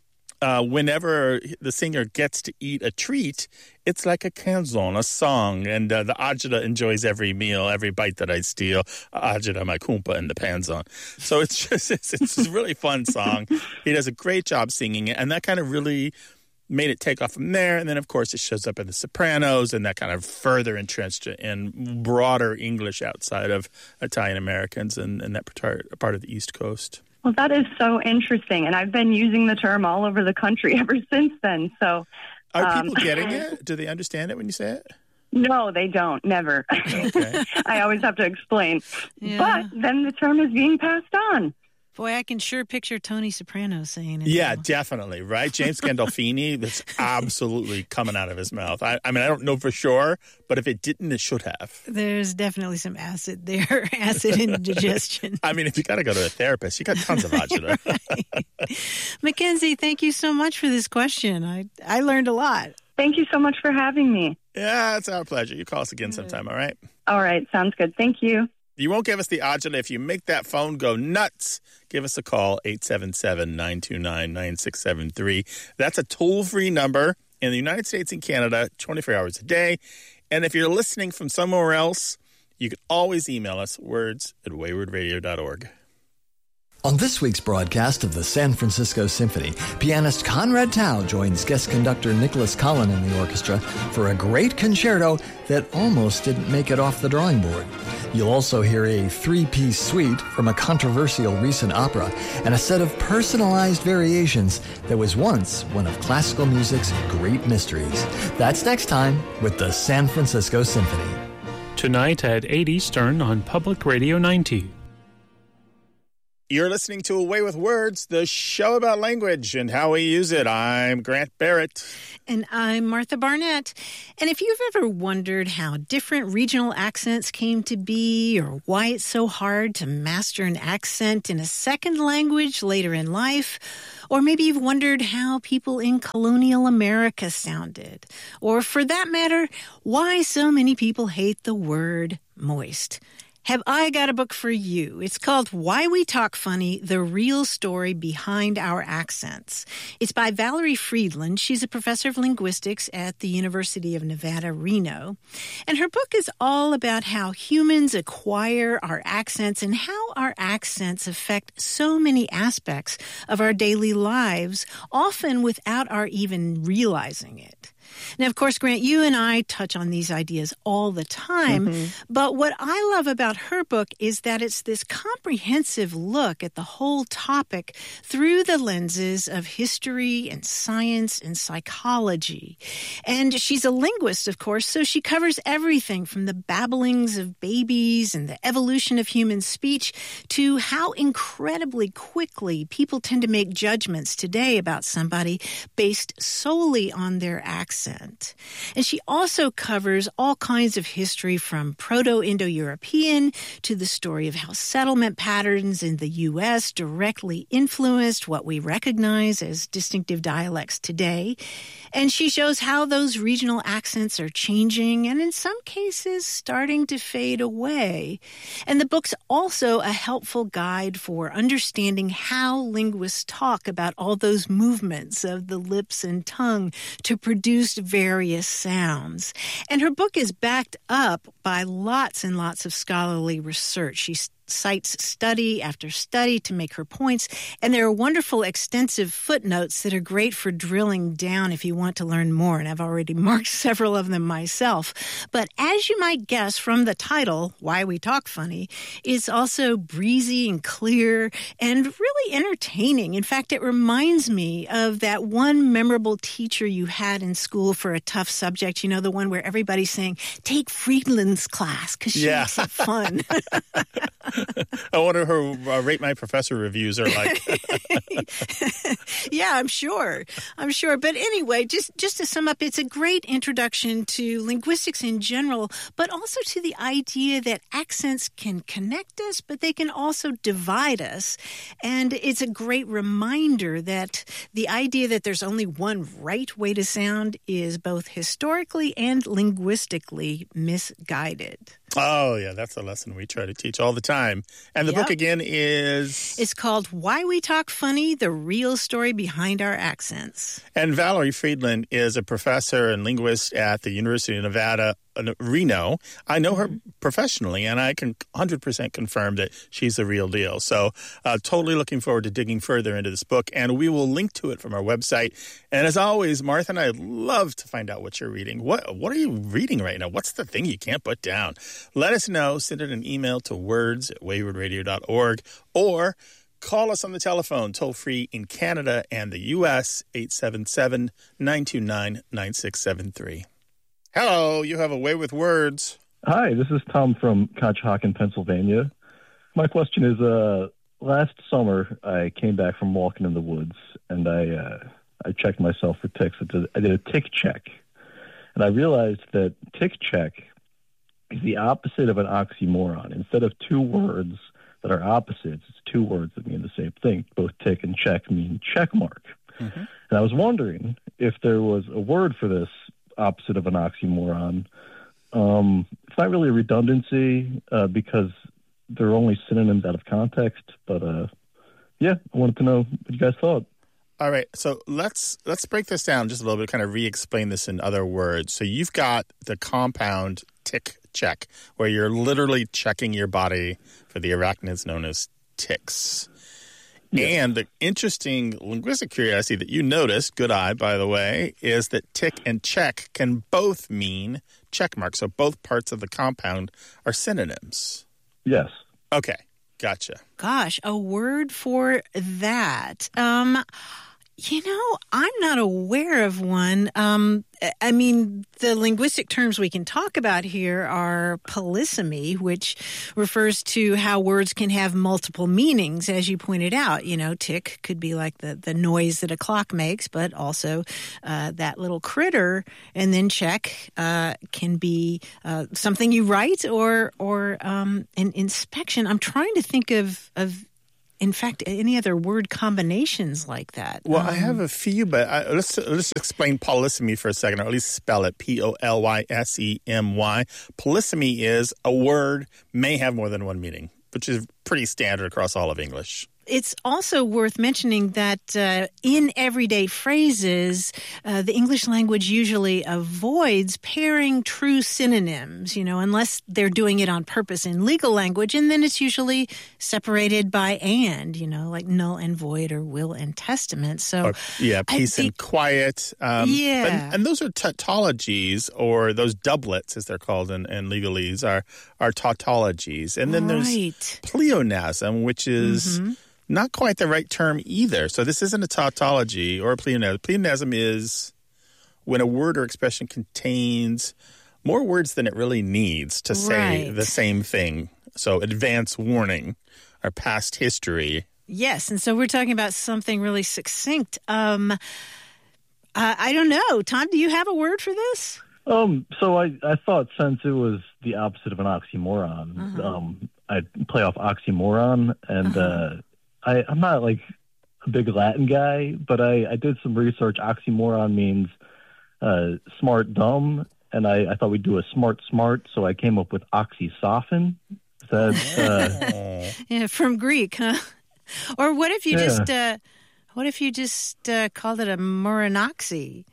G: uh, whenever the singer gets to eat a treat, it's like a canzone, a song, and uh, the agita enjoys every meal, every bite that I steal. Agita my compa in the pan zone. So it's just it's, it's a really fun song. He does a great job singing it, and that kind of really made it take off from there. And then, of course, it shows up in The Sopranos, and that kind of further entrenched it in broader English outside of Italian Americans and, and that part, part of the East Coast.
P: Well, that is so interesting. And I've been using the term all over the country ever since then. So,
G: Are
P: um,
G: people getting it? Do they understand it when you say it?
P: No, they don't. Never.
G: Okay.
P: I always have to explain.
H: Yeah.
P: But then the term is being passed on.
H: Boy, I can sure picture Tony Soprano saying it.
G: Yeah,
H: now.
G: definitely, right? James Gandolfini, that's absolutely coming out of his mouth. I, I mean, I don't know for sure, but if it didn't, it should have.
H: There's definitely some acid there, acid indigestion.
G: I mean, if you got to go to a therapist, you got tons of agita.
H: Right. Mackenzie, thank you so much for this question. I, I learned a lot.
P: Thank you so much for having me.
G: Yeah, it's our pleasure. You call us again sometime, all right?
P: All right, sounds good. Thank you.
G: You won't give us the agita. If you make that phone go nuts, give us a call, eight seven seven, nine two nine, nine six seven three. That's a toll-free number in the United States and Canada, twenty-four hours a day. And if you're listening from somewhere else, you can always email us, words at wayward radio dot org.
Q: On this week's broadcast of the San Francisco Symphony, pianist Conrad Tao joins guest conductor Nicholas Collin in the orchestra for a great concerto that almost didn't make it off the drawing board. You'll also hear a three-piece suite from a controversial recent opera and a set of personalized variations that was once one of classical music's great mysteries. That's next time with the San Francisco Symphony.
E: Tonight at eight Eastern on Public Radio ninety.
G: You're listening to Away with Words, the show about language and how we use it. I'm Grant Barrett.
H: And I'm Martha Barnett. And if you've ever wondered how different regional accents came to be or why it's so hard to master an accent in a second language later in life, or maybe you've wondered how people in colonial America sounded, or for that matter, why so many people hate the word moist, have I got a book for you. It's called Why We Talk Funny, The Real Story Behind Our Accents. It's by Valerie Friedland. She's a professor of linguistics at the University of Nevada, Reno. And her book is all about how humans acquire our accents and how our accents affect so many aspects of our daily lives, often without our even realizing it. Now, of course, Grant, you and I touch on these ideas all the time, mm-hmm. but what I love about her book is that it's this comprehensive look at the whole topic through the lenses of history and science and psychology. And she's a linguist, of course, so she covers everything from the babblings of babies and the evolution of human speech to how incredibly quickly people tend to make judgments today about somebody based solely on their accent. And she also covers all kinds of history from Proto-Indo-European to the story of how settlement patterns in the U S directly influenced what we recognize as distinctive dialects today. And she shows how those regional accents are changing and in some cases starting to fade away. And the book's also a helpful guide for understanding how linguists talk about all those movements of the lips and tongue to produce various sounds. And her book is backed up by lots and lots of scholarly research. She cites study after study to make her points, and there are wonderful extensive footnotes that are great for drilling down if you want to learn more, and I've already marked several of them myself. But as you might guess from the title, Why We Talk Funny, it's also breezy and clear and really entertaining. In fact, it reminds me of that one memorable teacher you had in school for a tough subject, you know, the one where everybody's saying, take Friedland's class because she yeah. makes it fun.
G: I wonder her uh, Rate My Professor reviews are like.
H: Yeah, I'm sure. I'm sure. But anyway, just, just to sum up, it's a great introduction to linguistics in general, but also to the idea that accents can connect us, but they can also divide us. And it's a great reminder that the idea that there's only one right way to sound is both historically and linguistically misguided.
G: Oh, yeah, that's a lesson we try to teach all the time. And the yep. book again is?
H: It's called Why We Talk Funny, The Real Story Behind Our Accents.
G: And Valerie Friedland is a professor and linguist at the University of Nevada, Reno. I know her professionally, and I can one hundred percent confirm that she's the real deal. So uh, totally looking forward to digging further into this book, and we will link to it from our website. And as always, Martha and I love to find out what you're reading. What What are you reading right now? What's the thing you can't put down? Let us know. Send it an email to words at wayward radio dot org or call us on the telephone, toll-free in Canada and the U S, eight seven seven, nine two nine, nine six seven three. Hello, you have a way with words.
R: Hi, this is Tom from Conshohocken, Pennsylvania. My question is, uh, last summer I came back from walking in the woods, and I uh, I checked myself for ticks. I did, I did a tick check, and I realized that tick check is the opposite of an oxymoron. Instead of two words that are opposites, it's two words that mean the same thing. Both tick and check mean check mark. Mm-hmm. And I was wondering if there was a word for this opposite of an oxymoron. Um, it's not really a redundancy uh, because they're only synonyms out of context. But uh, yeah, I wanted to know what you guys thought.
G: All right, so let's let's break this down just a little bit, kind of re-explain this in other words. So you've got the compound tick check, where you're literally checking your body for the arachnids known as ticks. And the interesting linguistic curiosity that you noticed, good eye, by the way, is that tick and check can both mean check mark. So both parts of the compound are synonyms.
R: Yes.
G: Okay. Gotcha.
H: Gosh, a word for that. Um, you know, I'm not aware of one. Um, I mean, the linguistic terms we can talk about here are polysemy, which refers to how words can have multiple meanings, as you pointed out. You know, tick could be like the, the noise that a clock makes, but also uh, that little critter. And then check uh, can be uh, something you write or or um, an inspection. I'm trying to think of of. In fact, any other word combinations like that?
G: Well,
H: um,
G: I have a few, but I, let's let's explain polysemy for a second, or at least spell it, P O L Y S E M Y. Polysemy is a word may have more than one meaning, which is pretty standard across all of English.
H: It's also worth mentioning that uh, in everyday phrases, uh, the English language usually avoids pairing true synonyms, you know, unless they're doing it on purpose in legal language. And then it's usually separated by and, you know, like null and void or will and testament. So,
G: or, yeah, peace
H: think,
G: and quiet. Um,
H: yeah.
G: And, and those are tautologies, or those doublets, as they're called in, in legalese, are, are tautologies. And then
H: right.
G: there's pleonasm, which is... Mm-hmm. Not quite the right term either. So this isn't a tautology or a pleonasm. Pleonasm is when a word or expression contains more words than it really needs to say
H: right.
G: the same thing. So advance warning or past history.
H: Yes, and so we're talking about something really succinct. Um, uh, I don't know. Tom, do you have a word for this?
R: Um, so I, I thought since it was the opposite of an oxymoron, uh-huh. um, I'd play off oxymoron and... Uh-huh. uh I, I'm not like a big Latin guy, but I, I did some research. Oxymoron means uh, smart, dumb, and I, I thought we'd do a smart, smart, so I came up with oxysoften. That, uh,
H: yeah, from Greek, huh? Or what if you
R: yeah.
H: just uh, what if you just uh, called it a moranoxy?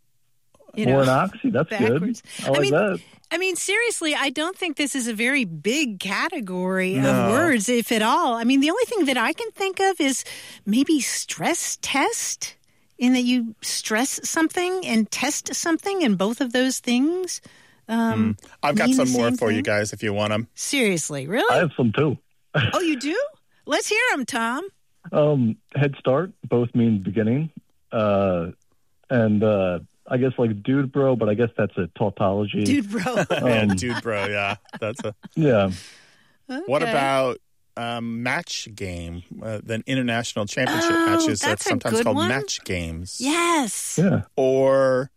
H: You know,
R: moranoxy, that's
H: backwards.
R: good. I like
H: I mean,
R: that.
H: I mean, seriously, I don't think this is a very big category
G: no.
H: of words, if at all. I mean, the only thing that I can think of is maybe stress test, in that you stress something and test something, and both of those things. Um,
G: mm. I've got some more for
H: thing.
G: you guys if you want them.
H: Seriously, really?
R: I have some too.
H: Oh, you do? Let's hear them, Tom.
R: Um, head start, both mean beginning. Uh, and... Uh, I guess like dude bro, but I guess that's a tautology.
H: Dude bro.
G: Um, dude bro, yeah. That's a
R: Yeah.
H: Okay.
G: What about um, match game? Uh, then international championship
H: oh,
G: matches
H: that's
G: are sometimes
H: a good
G: called
H: one.
G: match games.
H: Yes.
R: Yeah.
G: Or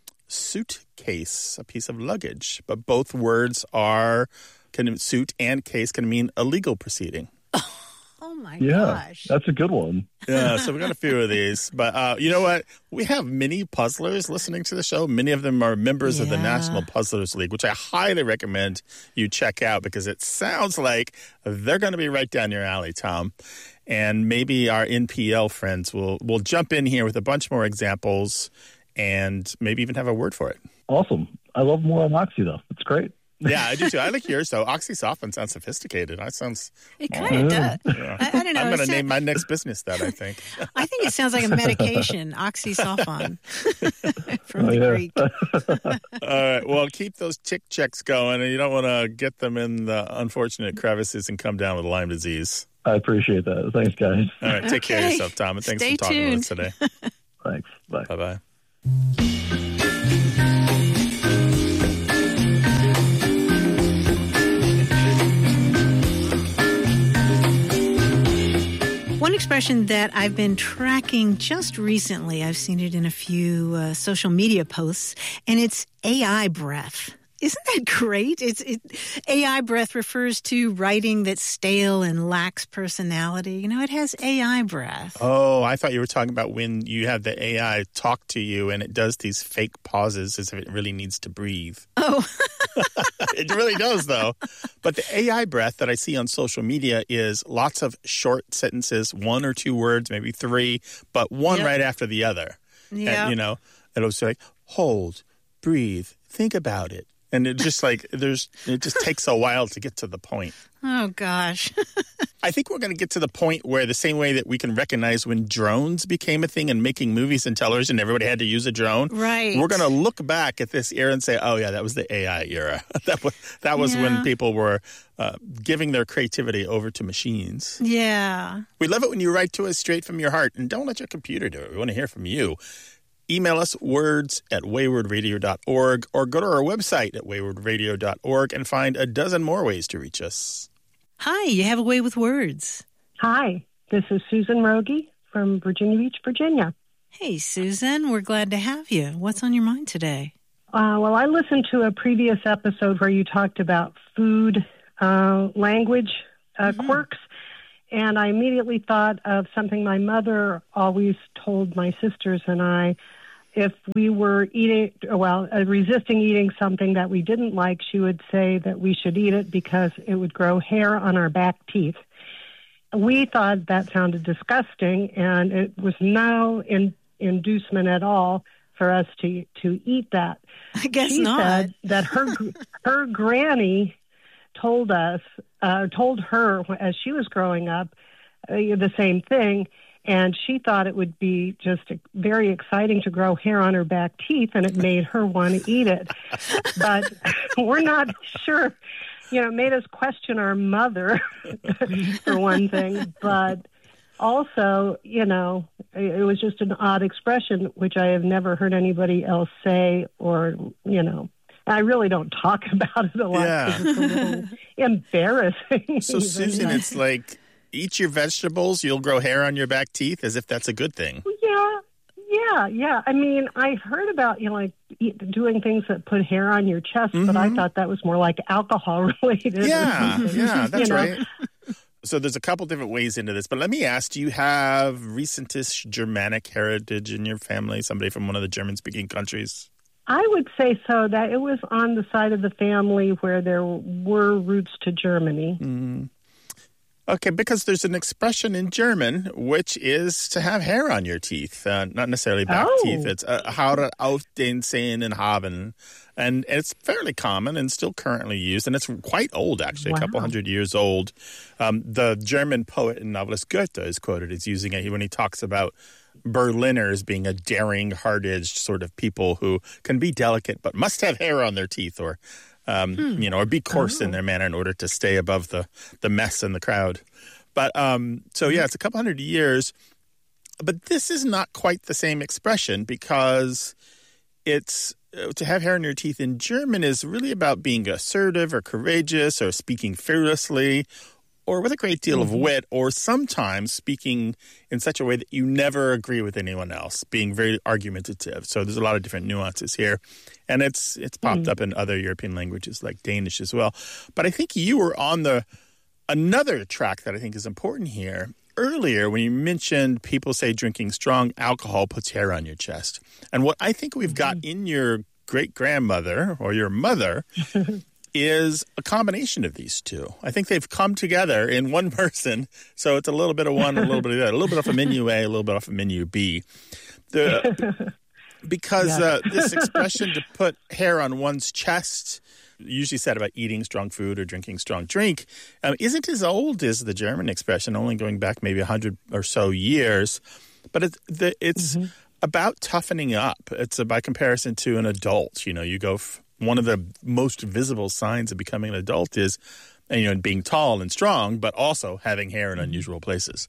G: suitcase, a piece of luggage. But both words are can suit and case can mean a legal proceeding.
H: Oh my
R: yeah,
H: gosh.
R: That's a good one.
G: Yeah, so we got a few of these. But uh, you know what? We have many puzzlers listening to the show. Many of them are members yeah. of the National Puzzlers League, which I highly recommend you check out because it sounds like they're going to be right down your alley, Tom. And maybe our N P L friends will, will jump in here with a bunch more examples and maybe even have a word for it.
R: Awesome. I love more on Oxy, though. It's great.
G: Yeah, I do too. I like yours, though. Oxysoften sounds sophisticated. That sounds...
H: It kind of does.
G: Yeah.
H: I, I don't know.
G: I'm going to
H: sound,
G: name my next business that, I think.
H: I think it sounds like a medication, oxysoften, from
R: oh,
H: the
R: yeah.
H: Greek.
G: All right. Well, keep those tick checks going, and you don't want to get them in the unfortunate crevices and come down with Lyme disease.
R: I appreciate that. Thanks, guys.
G: All right. Take
H: okay.
G: care of yourself, Tom, and thanks
H: Stay
G: for talking
H: tuned.
G: with us today.
R: Thanks. Bye.
G: Bye-bye.
H: One expression that I've been tracking just recently, I've seen it in a few uh, social media posts, and it's A I breath. Isn't that great? It's it, A I breath refers to writing that's stale and lacks personality. You know, it has A I breath.
G: Oh, I thought you were talking about when you have the A I talk to you and it does these fake pauses as if it really needs to breathe.
H: Oh.
G: It really does, though. But the A I breath that I see on social media is lots of short sentences, one or two words, maybe three, but one
H: yep.
G: right after the other.
H: Yeah.
G: And, you know, it'll say, hold, breathe, think about it. And it just like, there's, it just takes a while to get to the point.
H: Oh, gosh.
G: I think we're going to get to the point where the same way that we can recognize when drones became a thing and making movies and television, everybody had to use a drone.
H: Right.
G: We're going to look back at this era and say, oh, yeah, that was the A I era. that was, that was
H: yeah.
G: when people were uh, giving their creativity over to machines.
H: Yeah.
G: We love it when you write to us straight from your heart. And don't let your computer do it. We want to hear from you. Email us words at wayward radio dot org or go to our website at wayward radio dot org and find a dozen more ways to reach us.
H: Hi, you have a way with words.
S: Hi, this is Susan Rogie from Virginia Beach, Virginia.
H: Hey, Susan, we're glad to have you. What's on your mind today?
S: Uh, well, I listened to a previous episode where you talked about food uh, language uh, mm-hmm. quirks, and I immediately thought of something my mother always told my sisters and I. If we were eating, well, uh, resisting eating something that we didn't like, she would say that we should eat it because it would grow hair on our back teeth. We thought that sounded disgusting, and it was no in, inducement at all for us to to eat that.
H: I guess
S: she
H: not.
S: Said that her her granny told us, uh, told her as she was growing up, uh, the same thing. And she thought it would be just very exciting to grow hair on her back teeth, and it made her want to eat it. But we're not sure. You know, it made us question our mother, for one thing. But also, you know, it was just an odd expression, which I have never heard anybody else say or, you know. I really don't talk about it a lot
G: Yeah.
S: because it's a little embarrassing.
G: So,
S: even.
G: Susan, it's like, eat your vegetables, you'll grow hair on your back teeth, as if that's a good thing.
S: Yeah, yeah, yeah. I mean, I've heard about, you know, like eat, doing things that put hair on your chest, mm-hmm. but I thought that was more like alcohol related.
G: Yeah, yeah, that's
S: you know?
G: right. So there's a couple different ways into this, but let me ask, do you have recentish Germanic heritage in your family, somebody from one of the German-speaking countries?
S: I would say so, that it was on the side of the family where there were roots to Germany.
G: Mm-hmm. Okay, because there's an expression in German which is to have hair on your teeth, uh, not necessarily back
S: oh.
G: teeth. It's uh, Haare auf den Zähnen haben. And it's fairly common and still currently used, and it's quite old, actually, wow. a couple hundred years old. Um, the German poet and novelist Goethe is quoted as using it when he talks about Berliners being a daring, hard-edged sort of people who can be delicate but must have hair on their teeth, or Um, hmm. you know, or be coarse oh. in their manner in order to stay above the, the mess in the crowd. But um, so, yeah, it's a couple hundred years. But this is not quite the same expression because it's uh, to have hair on your teeth in German is really about being assertive or courageous or speaking fearlessly or with a great deal mm-hmm. of wit, or sometimes speaking in such a way that you never agree with anyone else, being very argumentative. So there's a lot of different nuances here. And it's it's popped mm. up in other European languages like Danish as well. But I think you were on the another track that I think is important here. Earlier, when you mentioned people say drinking strong alcohol puts hair on your chest. And what I think we've got mm-hmm. in your great-grandmother or your mother is a combination of these two. I think they've come together in one person. So it's a little bit of one, a little bit of that, a little bit off of menu A, a little bit off of menu B. The... Because yeah. uh, this expression to put hair on one's chest, usually said about eating strong food or drinking strong drink, um, isn't as old as the German expression, only going back maybe one hundred or so years. But it's, the, it's mm-hmm. about toughening up. It's a, by comparison to an adult. You know, you go, f- one of the most visible signs of becoming an adult is, you know, being tall and strong, but also having hair in unusual places.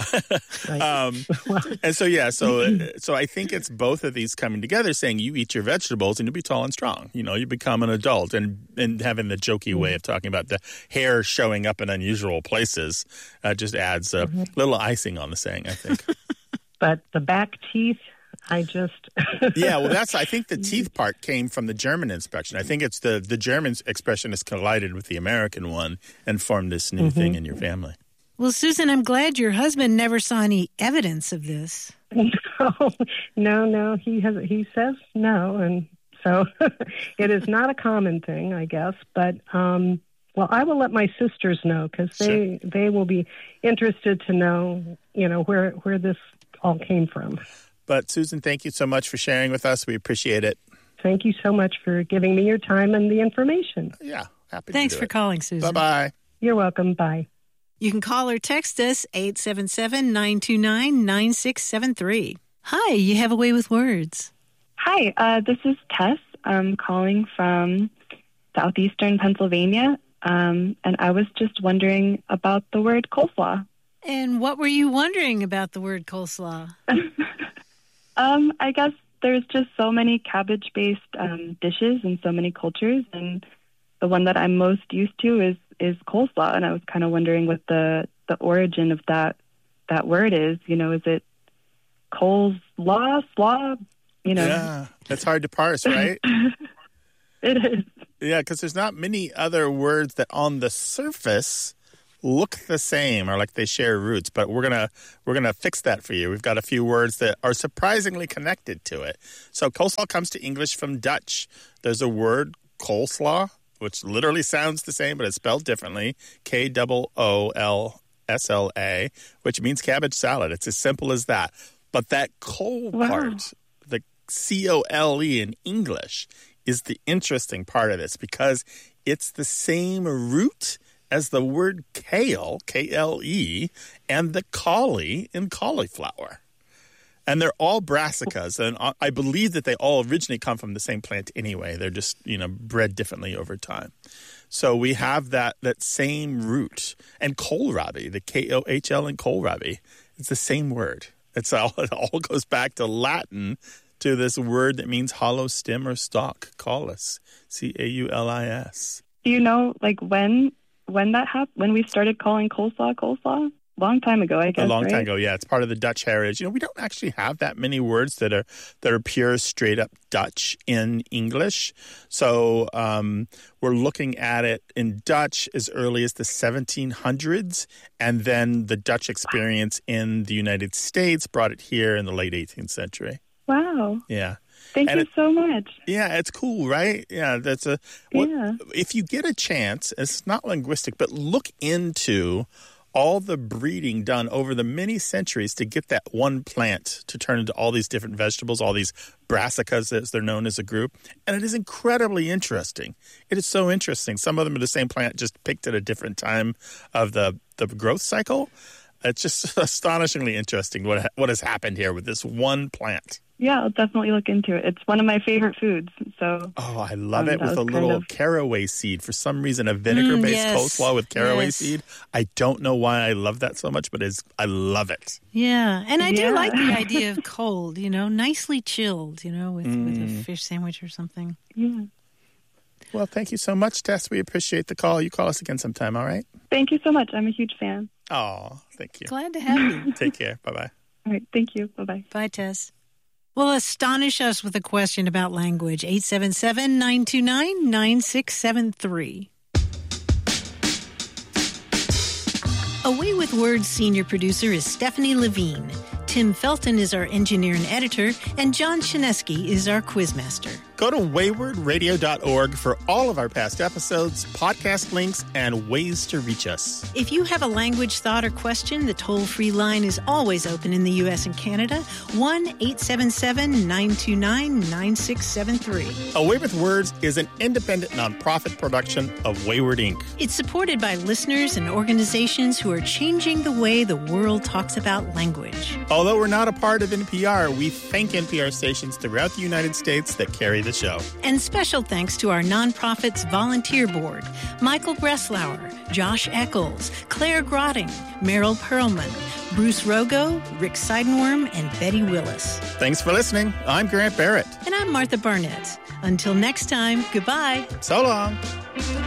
G: um, and so, yeah, so so I think it's both of these coming together, saying you eat your vegetables and you'll be tall and strong. You know, you become an adult, and, and having the jokey way of talking about the hair showing up in unusual places uh, just adds a mm-hmm. little icing on the saying, I think.
S: But the back teeth, I just...
G: yeah, well, that's, I think the teeth part came from the German expression. I think it's the, the German expression has collided with the American one and formed this new mm-hmm. thing in your family.
H: Well, Susan, I'm glad your husband never saw any evidence of this.
S: No, no, no. He has. He says no, and so it is not a common thing, I guess. But um, well, I will let my sisters know because they sure. they will be interested to know, you know, where where this all came from.
G: But Susan, thank you so much for sharing with us. We appreciate it.
S: Thank you so much for giving me your time and the information.
G: Yeah, happy
H: Thanks
G: to do
H: for
G: it.
H: calling, Susan.
G: Bye-bye.
S: You're welcome. Bye.
H: You can call or text us eight seven seven, nine two nine, nine six seven three. Hi, you have a way with words.
T: Hi, uh, this is Tess. I'm calling from southeastern Pennsylvania, um, and I was just wondering about the word coleslaw.
H: And what were you wondering about the word coleslaw?
T: um, I guess there's just so many cabbage-based um, dishes in so many cultures, and the one that I'm most used to is, is coleslaw, and I was kind of wondering what the, the origin of that that word is. You know, is it coleslaw, slaw? You know,
G: yeah, that's hard to parse, right?
T: It is.
G: Yeah, because there's not many other words that on the surface look the same or like they share roots, but we're gonna we're gonna fix that for you. We've got a few words that are surprisingly connected to it. So coleslaw comes to English from Dutch. There's a word coleslaw, which literally sounds the same, but it's spelled differently. K O O L S L A, which means cabbage salad. It's as simple as that. But that cole
T: wow.
G: part, the C O L E in English, is the interesting part of this because it's the same root as the word kale, K L E, and the cauli in cauliflower. And they're all brassicas, and I believe that they all originally come from the same plant anyway. They're just, you know, bred differently over time. So we have that that same root. And kohlrabi, the K O H L in kohlrabi, it's the same word. It's all, it all goes back to Latin, to this word that means hollow stem or stalk, caulis, C A U L I S.
T: Do you know, like, when when that happened, when we started calling coleslaw coleslaw? Long time ago, I guess,
G: A long
T: right?
G: time ago, yeah. It's part of the Dutch heritage. You know, we don't actually have that many words that are that are pure, straight-up Dutch in English. So um, we're looking at it in Dutch as early as the seventeen hundreds, and then the Dutch experience in the United States brought it here in the late eighteenth century.
T: Wow.
G: Yeah.
T: Thank
G: And
T: you
G: it-
T: so much.
G: Yeah, it's cool, right? Yeah, that's a. What,
T: Yeah.
G: If you get a chance, it's not linguistic, but look into all the breeding done over the many centuries to get that one plant to turn into all these different vegetables, all these brassicas, as they're known as a group. And it is incredibly interesting. It is so interesting. Some of them are the same plant, just picked at a different time of the, the growth cycle. It's just astonishingly interesting what what has happened here with this one plant.
T: Yeah, I'll definitely look into it. It's one of my favorite foods. So
G: Oh, I love
T: um,
G: it
T: that
G: with a
T: was kind
G: little
T: of-
G: caraway seed. For some reason, a vinegar-based
H: Mm, yes.
G: coleslaw with caraway
H: Yes.
G: seed. I don't know why I love that so much, but it's, I love it.
H: Yeah, and I
T: Yeah.
H: do like the idea of cold, you know, nicely chilled, you know, with, with a
G: Mm.
H: fish sandwich or something.
T: Yeah.
G: Well, thank you so much, Tess. We appreciate the call. You call us again sometime, all right?
T: Thank you so much. I'm a huge fan.
G: Oh, thank you.
H: Glad to have you.
G: Take care. Bye-bye.
T: All right. Thank you. Bye-bye.
H: Bye, Tess. Well, astonish us with a question about language. eight seven seven, nine two nine, nine six seven three. Away with Words senior producer is Stephanie Levine. Tim Felton is our engineer and editor, and John Chinesky is our quizmaster.
G: Go to wayward radio dot org for all of our past episodes, podcast links, and ways to reach us.
H: If you have a language thought or question, the toll-free line is always open in the U S and Canada, one eight seven seven, nine two nine, nine six seven three.
G: Away with Words is an independent nonprofit production of Wayward Incorporated.
H: It's supported by listeners and organizations who are changing the way the world talks about language.
G: Although we're not a part of N P R, we thank N P R stations throughout the United States that carry the show.
H: And special thanks to our nonprofit's volunteer board, Michael Breslauer, Josh Eccles, Claire Grotting, Meryl Perlman, Bruce Rogo, Rick Seidenworm, and Betty Willis.
G: Thanks for listening. I'm Grant Barrett.
H: And I'm Martha Barnett. Until next time, goodbye.
G: So long.